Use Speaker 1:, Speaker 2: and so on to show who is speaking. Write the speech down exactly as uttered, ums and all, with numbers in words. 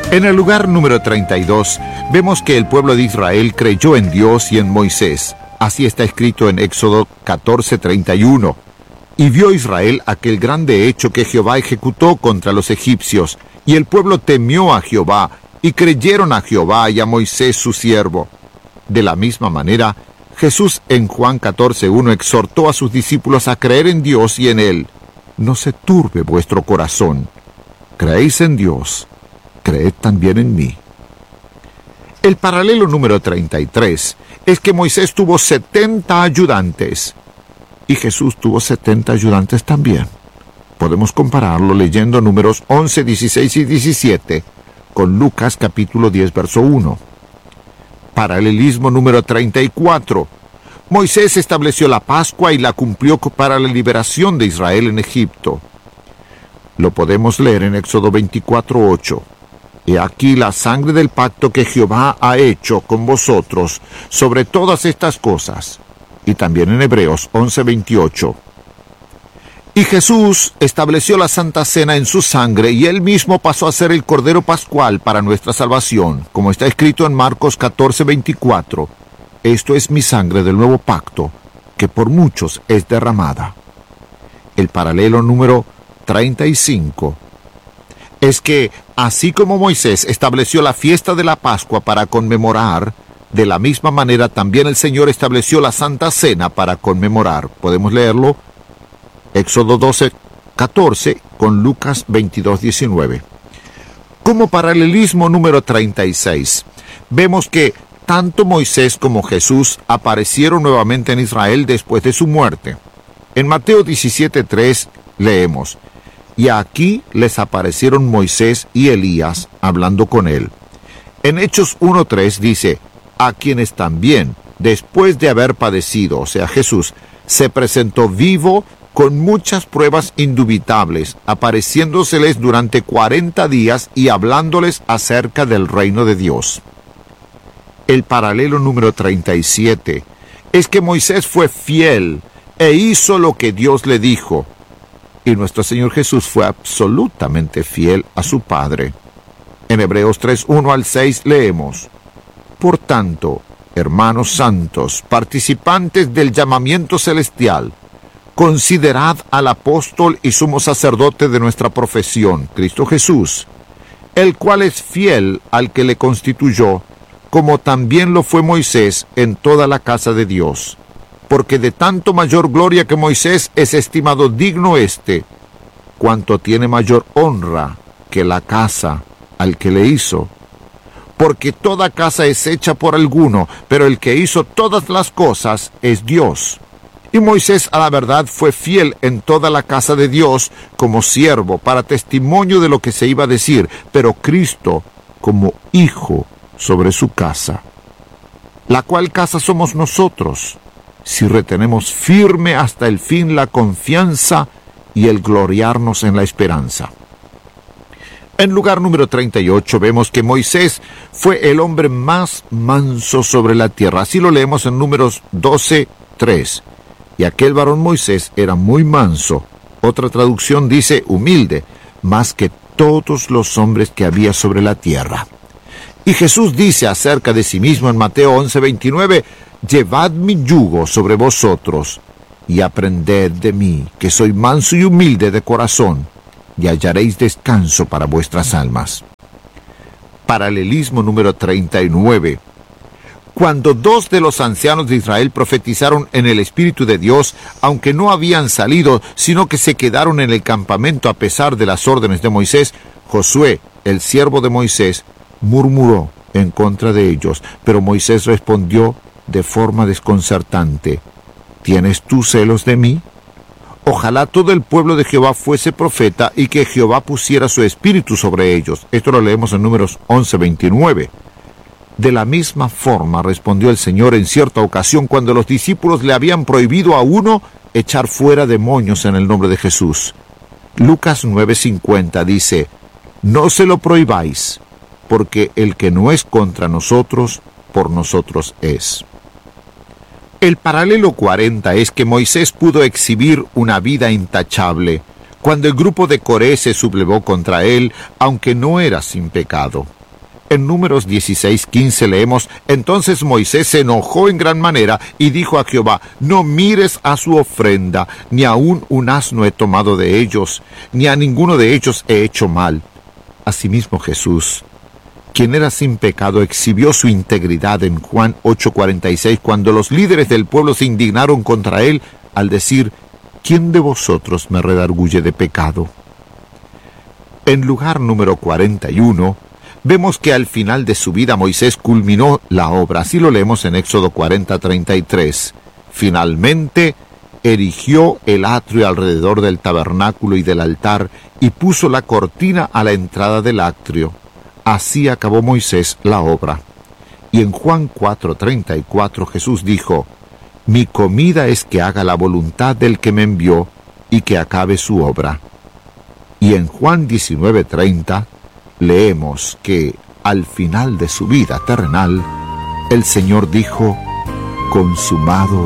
Speaker 1: En el lugar número treinta y dos, vemos que el pueblo de Israel creyó en Dios y en Moisés. Así está escrito en Éxodo catorce, treinta y uno. Y vio Israel aquel grande hecho que Jehová ejecutó contra los egipcios, y el pueblo temió a Jehová, y creyeron a Jehová y a Moisés su siervo. De la misma manera, Jesús en Juan catorce, uno exhortó a sus discípulos a creer en Dios y en Él. No se turbe vuestro corazón. Creéis en Dios, creed también en mí. El paralelo número treinta y tres es que Moisés tuvo setenta ayudantes, y Jesús tuvo setenta ayudantes también. Podemos compararlo leyendo números once, dieciséis y diecisiete con Lucas capítulo diez, verso uno. Paralelismo número treinta y cuatro. Moisés estableció la Pascua y la cumplió para la liberación de Israel en Egipto. Lo podemos leer en Éxodo veinticuatro, ocho. He aquí la sangre del pacto que Jehová ha hecho con vosotros sobre todas estas cosas. Y también en Hebreos once, veintiocho. Y Jesús estableció la Santa Cena en su sangre, y él mismo pasó a ser el Cordero Pascual para nuestra salvación, como está escrito en Marcos catorce, veinticuatro. Esto es mi sangre del nuevo pacto, que por muchos es derramada. El paralelo número treinta y cinco es que, así como Moisés estableció la fiesta de la Pascua para conmemorar, de la misma manera también el Señor estableció la Santa Cena para conmemorar. Podemos leerlo, Éxodo doce, catorce, con Lucas veintidós, diecinueve. Como paralelismo número treinta y seis, vemos que tanto Moisés como Jesús aparecieron nuevamente en Israel después de su muerte. En Mateo diecisiete, tres leemos: y aquí les aparecieron Moisés y Elías hablando con él. En Hechos uno, tres dice: a quienes también, después de haber padecido, o sea Jesús, se presentó vivo con muchas pruebas indubitables, apareciéndoseles durante cuarenta días y hablándoles acerca del reino de Dios. El paralelo número treinta y siete es que Moisés fue fiel e hizo lo que Dios le dijo, y nuestro Señor Jesús fue absolutamente fiel a su Padre. En Hebreos tres, uno al seis leemos: por tanto, hermanos santos, participantes del llamamiento celestial, considerad al apóstol y sumo sacerdote de nuestra profesión, Cristo Jesús, el cual es fiel al que le constituyó, como también lo fue Moisés en toda la casa de Dios. Porque de tanto mayor gloria que Moisés es estimado digno éste, cuanto tiene mayor honra que la casa al que le hizo. Porque toda casa es hecha por alguno, pero el que hizo todas las cosas es Dios. Y Moisés a la verdad fue fiel en toda la casa de Dios como siervo para testimonio de lo que se iba a decir, pero Cristo como hijo sobre su casa, la cual casa somos nosotros, si retenemos firme hasta el fin la confianza y el gloriarnos en la esperanza. En lugar número treinta y ocho vemos que Moisés fue el hombre más manso sobre la tierra. Así lo leemos en Números doce, tres. Y aquel varón Moisés era muy manso. Otra traducción dice humilde, más que todos los hombres que había sobre la tierra. Y Jesús dice acerca de sí mismo en Mateo once, veintinueve, llevad mi yugo sobre vosotros y aprended de mí, que soy manso y humilde de corazón, y hallaréis descanso para vuestras almas. Paralelismo número treinta y nueve. Cuando dos de los ancianos de Israel profetizaron en el Espíritu de Dios, aunque no habían salido, sino que se quedaron en el campamento a pesar de las órdenes de Moisés, Josué, el siervo de Moisés, murmuró en contra de ellos, pero Moisés respondió de forma desconcertante: ¿tienes tú celos de mí? Ojalá todo el pueblo de Jehová fuese profeta y que Jehová pusiera su espíritu sobre ellos. Esto lo leemos en Números once, veintinueve. De la misma forma respondió el Señor en cierta ocasión cuando los discípulos le habían prohibido a uno echar fuera demonios en el nombre de Jesús. Lucas nueve, cincuenta dice: no se lo prohibáis, porque el que no es contra nosotros, por nosotros es. El paralelo cuarenta es que Moisés pudo exhibir una vida intachable cuando el grupo de Coré se sublevó contra él, aunque no era sin pecado. En Números dieciséis quince leemos: entonces Moisés se enojó en gran manera y dijo a Jehová: no mires a su ofrenda, ni aun un asno he tomado de ellos, ni a ninguno de ellos he hecho mal. Asimismo Jesús, quien era sin pecado, exhibió su integridad en Juan ocho cuarenta y seis, cuando los líderes del pueblo se indignaron contra él al decir: ¿quién de vosotros me redarguye de pecado? En lugar número cuarenta y uno, vemos que al final de su vida Moisés culminó la obra. Así lo leemos en Éxodo cuarenta treinta y tres. Finalmente erigió el atrio alrededor del tabernáculo y del altar y puso la cortina a la entrada del atrio. Así acabó Moisés la obra. Y en Juan cuatro treinta y cuatro Jesús dijo: mi comida es que haga la voluntad del que me envió y que acabe su obra. Y en Juan diecinueve treinta leemos que al final de su vida terrenal, el Señor dijo: consumado